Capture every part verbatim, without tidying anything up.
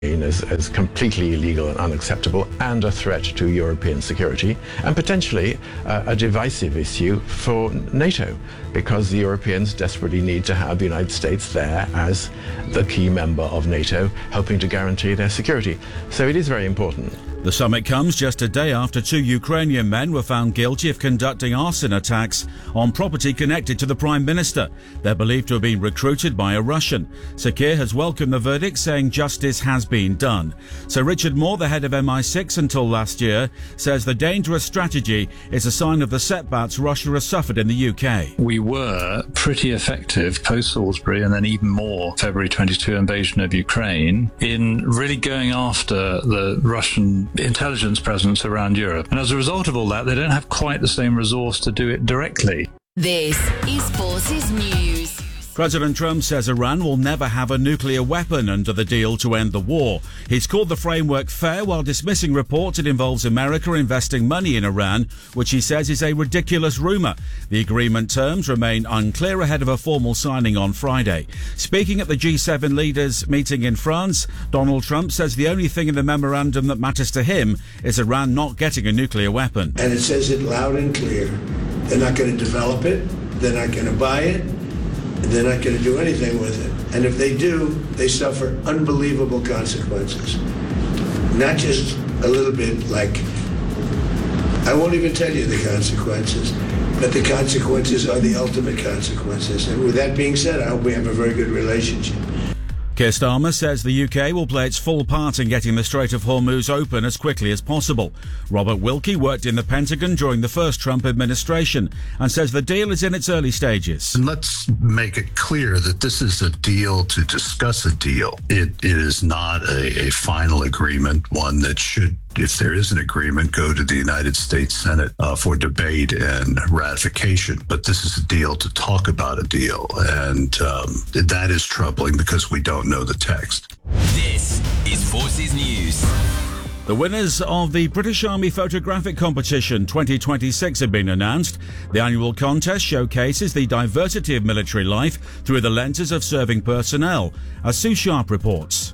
As, as completely illegal and unacceptable and a threat to European security, and potentially uh, a divisive issue for NATO, because the Europeans desperately need to have the United States there as the key member of NATO, helping to guarantee their security. So it is very important. The summit comes just a day after two Ukrainian men were found guilty of conducting arson attacks on property connected to the Prime Minister. They're believed to have been recruited by a Russian. Sakir has welcomed the verdict, saying justice has been done. Sir Richard Moore, the head of M I six until last year, says the dangerous strategy is a sign of the setbacks Russia has suffered in the U K. We were pretty effective post-Salisbury and then even more February twenty-two invasion of Ukraine in really going after the Russian intelligence presence around Europe. And as a result of all that, they don't have quite the same resource to do it directly. This is Forces News. President Trump says Iran will never have a nuclear weapon under the deal to end the war. He's called the framework fair while dismissing reports it involves America investing money in Iran, which he says is a ridiculous rumour. The agreement terms remain unclear ahead of a formal signing on Friday. Speaking at the G seven leaders meeting in France, Donald Trump says the only thing in the memorandum that matters to him is Iran not getting a nuclear weapon. And it says it loud and clear. They're not going to develop it. They're not going to buy it. They're not going to do anything with it. And if they do, they suffer unbelievable consequences. Not just a little bit like, I won't even tell you the consequences, but the consequences are the ultimate consequences. And with that being said, I hope we have a very good relationship. Keir Starmer says the U K will play its full part in getting the Strait of Hormuz open as quickly as possible. Robert Wilkie worked in the Pentagon during the first Trump administration and says the deal is in its early stages. And let's make it clear that this is a deal to discuss a deal. It, it is not a, a final agreement, one that should, if there is an agreement, go to the United States Senate uh, for debate and ratification. But this is a deal to talk about a deal. And um, that is troubling because we don't know the text. This is Forces News. The winners of the British Army Photographic Competition twenty twenty-six have been announced. The annual contest showcases the diversity of military life through the lenses of serving personnel, as Sue Sharp reports.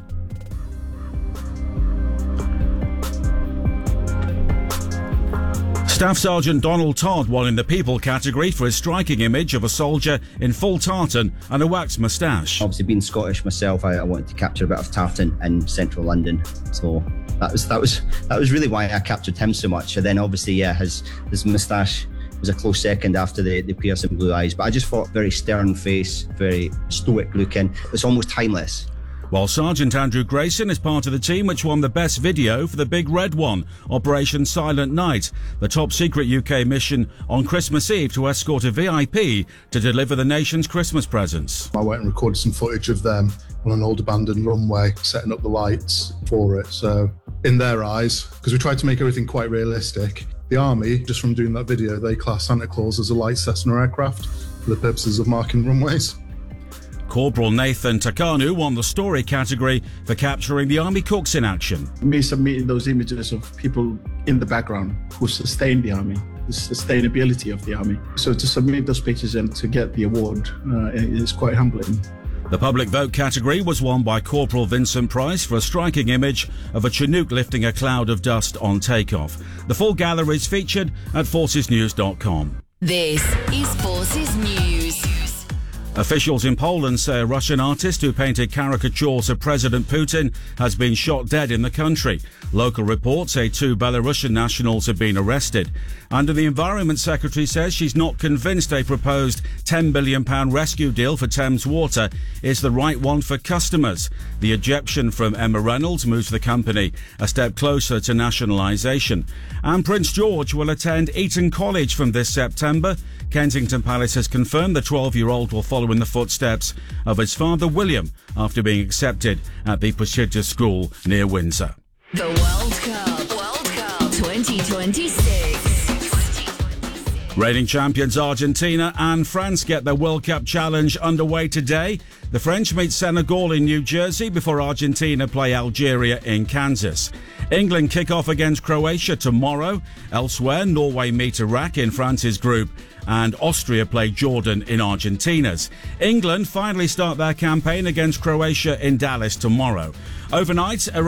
Staff Sergeant Donald Todd won in the People category for his striking image of a soldier in full tartan and a waxed moustache. Obviously, being Scottish myself, I, I wanted to capture a bit of tartan in central London, so that was that was that was really why I captured him so much. And then, obviously, yeah, his his moustache was a close second after the the piercing blue eyes. But I just thought very stern face, very stoic looking. It's almost timeless. While Sergeant Andrew Grayson is part of the team which won the best video for the Big Red One, Operation Silent Night, the top secret U K mission on Christmas Eve to escort a V I P to deliver the nation's Christmas presents. I went and recorded some footage of them on an old abandoned runway, setting up the lights for it. So in their eyes, because we tried to make everything quite realistic, the Army, just from doing that video, they class Santa Claus as a light Cessna aircraft for the purposes of marking runways. Corporal Nathan Takanu won the story category for capturing the Army cooks in action. Me submitting those images of people in the background who sustain the Army, the sustainability of the Army. So to submit those pictures and to get the award uh, is quite humbling. The public vote category was won by Corporal Vincent Price for a striking image of a Chinook lifting a cloud of dust on takeoff. The full gallery is featured at forces news dot com. This is Forces News. Officials in Poland say a Russian artist who painted caricatures of President Putin has been shot dead in the country. Local reports say two Belarusian nationals have been arrested. And the Environment Secretary says she's not convinced a proposed ten billion pounds rescue deal for Thames Water is the right one for customers. The ejection from Emma Reynolds moves the company a step closer to nationalisation. And Prince George will attend Eton College from this September. Kensington Palace has confirmed the twelve-year-old will follow in the footsteps of his father William after being accepted at the prestigious school near Windsor. The World Cup, World Cup twenty twenty-six. Reigning champions Argentina and France get their World Cup challenge underway today. The French meet Senegal in New Jersey before Argentina play Algeria in Kansas. England kick off against Croatia tomorrow. Elsewhere, Norway meet Iraq in France's group, and Austria play Jordan in Argentina's. England finally start their campaign against Croatia in Dallas tomorrow. Overnight,